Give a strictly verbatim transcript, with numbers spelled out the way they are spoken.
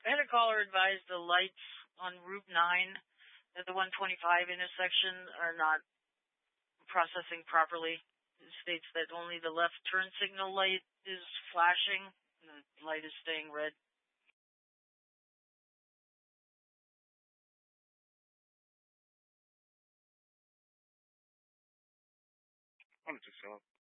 I had a caller advise the lights on Route nine at the one twenty-five intersection are not processing properly. It states that only the left turn signal light is flashing and the light is staying red. I'll just fill up.